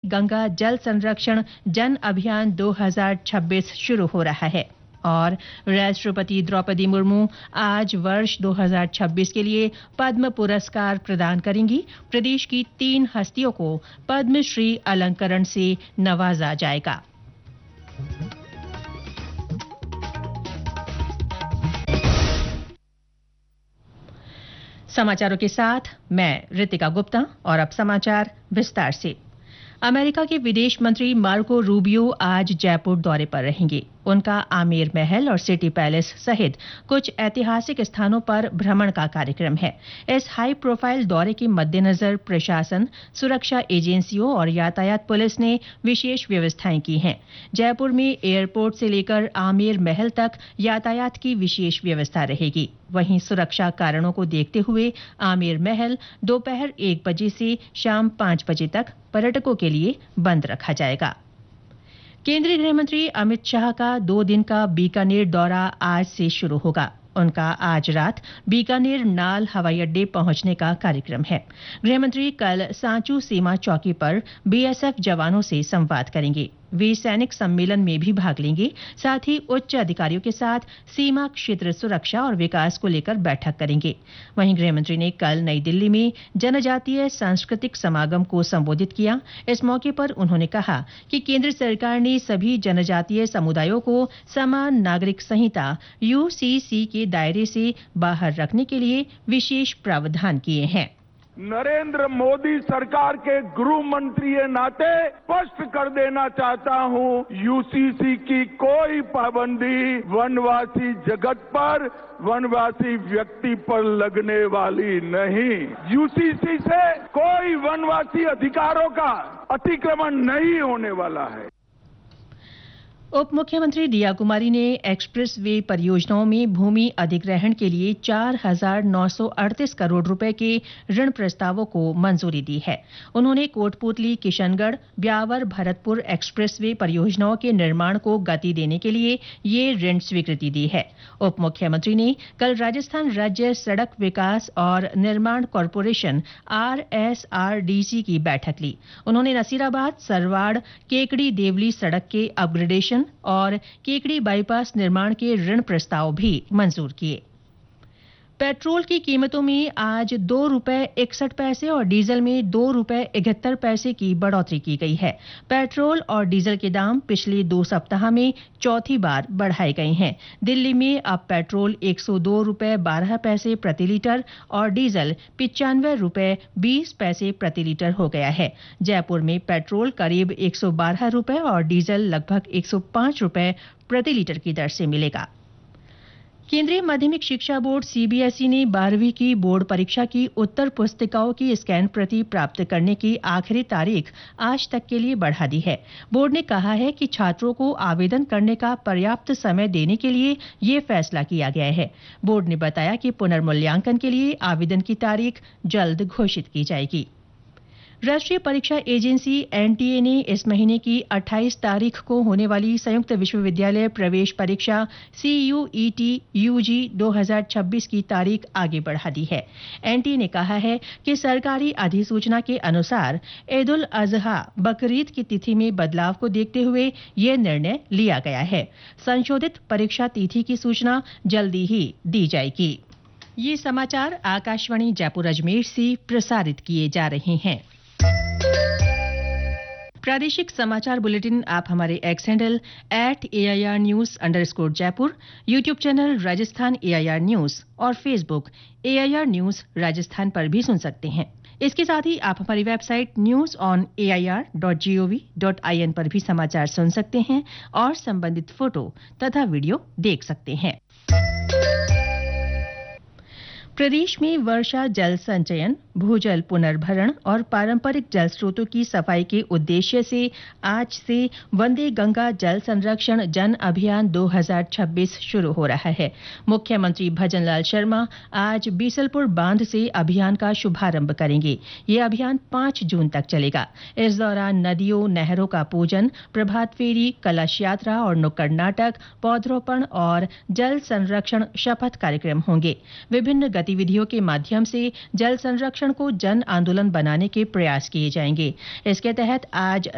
गंगा जल संरक्षण जन अभियान 2026 शुरू हो रहा है और राष्ट्रपति द्रौपदी मुर्मू आज वर्ष 2026 के लिए पद्म पुरस्कार प्रदान करेंगी। प्रदेश की 3 हस्तियों को पद्मश्री अलंकरण से नवाजा जाएगा। समाचारों के साथ मैं रितिका गुप्ता और अब समाचार विस्तार से। अमेरिका के विदेश मंत्री मार्को रूबियो आज जयपुर दौरे पर रहेंगे। उनका आमेर महल और सिटी पैलेस सहित कुछ ऐतिहासिक स्थानों पर भ्रमण का कार्यक्रम है। इस हाई प्रोफाइल दौरे के मद्देनजर प्रशासन, सुरक्षा एजेंसियों और यातायात पुलिस ने विशेष व्यवस्थाएं की हैं। जयपुर में एयरपोर्ट से लेकर आमेर महल तक यातायात की विशेष व्यवस्था रहेगी। वहीं सुरक्षा कारणों को देखते हुए आमेर महल दोपहर 1 बजे से शाम 5 बजे तक पर्यटकों के लिए बंद रखा जाएगा। केंद्रीय गृह मंत्री अमित शाह का 2 दिन का बीकानेर दौरा आज से शुरू होगा। उनका आज रात बीकानेर नाल हवाई अड्डे पहुंचने का कार्यक्रम है। गृहमंत्री कल सांचू सीमा चौकी पर बीएसएफ जवानों से संवाद करेंगे। वे सैनिक सम्मेलन में भी भाग लेंगे। साथ ही उच्च अधिकारियों के साथ सीमा क्षेत्र सुरक्षा और विकास को लेकर बैठक करेंगे। वहीं गृहमंत्री ने कल नई दिल्ली में जनजातीय सांस्कृतिक समागम को संबोधित किया। इस मौके पर उन्होंने कहा कि केंद्र सरकार ने सभी जनजातीय समुदायों को समान नागरिक संहिता यूसीसी के दायरे से बाहर रखने के लिए विशेष प्रावधान किए हैं। नरेंद्र मोदी सरकार के गृह मंत्री के नाते स्पष्ट कर देना चाहता हूं, यूसीसी की कोई पाबंदी वनवासी जगत पर, वनवासी व्यक्ति पर लगने वाली नहीं। यूसीसी से कोई वनवासी अधिकारों का अतिक्रमण नहीं होने वाला है। उप मुख्यमंत्री दिया कुमारी ने एक्सप्रेस वे परियोजनाओं में भूमि अधिग्रहण के लिए 4,938 करोड़ रुपए के ऋण प्रस्तावों को मंजूरी दी है। उन्होंने कोटपुतली किशनगढ़ ब्यावर भरतपुर एक्सप्रेस वे परियोजनाओं के निर्माण को गति देने के लिए ये ऋण स्वीकृति दी है। उप मुख्यमंत्री ने कल राजस्थान राज्य सड़क विकास और निर्माण कॉरपोरेशन RSRDC की बैठक ली। उन्होंने नसीराबाद सरवाड़ केकड़ी देवली सड़क के अपग्रेडेशन और केकड़ी बाईपास निर्माण के ऋण प्रस्ताव भी मंजूर किए। पेट्रोल की कीमतों में आज 2 रुपए 61 पैसे और डीजल में 2 रुपए 71 पैसे की बढ़ोतरी की गई है। पेट्रोल और डीजल के दाम पिछले 2 सप्ताह में चौथी बार बढ़ाए गए हैं। दिल्ली में अब पेट्रोल 102 रुपए 12 पैसे प्रति लीटर और डीजल 95 रुपए 20 पैसे प्रति लीटर हो गया है। जयपुर में पेट्रोल करीब 112 रुपए और डीजल लगभग 105 रुपए प्रति लीटर की दर से मिलेगा। केंद्रीय माध्यमिक शिक्षा बोर्ड सीबीएसई ने 12वीं की बोर्ड परीक्षा की उत्तर पुस्तिकाओं की स्कैन प्रति प्राप्त करने की आखिरी तारीख आज तक के लिए बढ़ा दी है। बोर्ड ने कहा है कि छात्रों को आवेदन करने का पर्याप्त समय देने के लिए ये फैसला किया गया है। बोर्ड ने बताया कि पुनर्मूल्यांकन के लिए आवेदन की तारीख जल्द घोषित की जाएगी। राष्ट्रीय परीक्षा एजेंसी एनटीए ने इस महीने की 28 तारीख को होने वाली संयुक्त विश्वविद्यालय प्रवेश परीक्षा CUET UG 2026 की तारीख आगे बढ़ा दी है। एनटीए ने कहा है कि सरकारी अधिसूचना के अनुसार ईद उल अजहा बकरीद की तिथि में बदलाव को देखते हुए यह निर्णय लिया गया है। संशोधित परीक्षा तिथि की सूचना जल्दी ही दी जाएगी। ये समाचार आकाशवाणी जयपुर अजमेर से प्रसारित किए जा रहे हैं। प्रादेशिक समाचार बुलेटिन आप हमारे x handle @AIR News_ Jaipur, YouTube channel Rajasthan AIR news और फेसबुक AIR न्यूज राजस्थान पर भी सुन सकते हैं। इसके साथ ही आप हमारी वेबसाइट newsonair.gov.in पर भी समाचार सुन सकते हैं और संबंधित फोटो तथा वीडियो देख सकते हैं। प्रदेश में वर्षा जल संचयन, भूजल पुनर्भरण और पारंपरिक जल स्रोतों की सफाई के उद्देश्य से आज से वंदे गंगा जल संरक्षण जन अभियान 2026 शुरू हो रहा है। मुख्यमंत्री भजनलाल शर्मा आज बीसलपुर बांध से अभियान का शुभारंभ करेंगे। ये अभियान 5 जून तक चलेगा। इस दौरान नदियों, नहरों का पूजन, प्रभात फेरी, कलश यात्रा और नुक्कड़ नाटक, पौधरोपण और जल संरक्षण शपथ कार्यक्रम होंगे। विभिन्न गतिविधियों के माध्यम से जल संरक्षण को जन आंदोलन बनाने के प्रयास किए जाएंगे। इसके तहत आज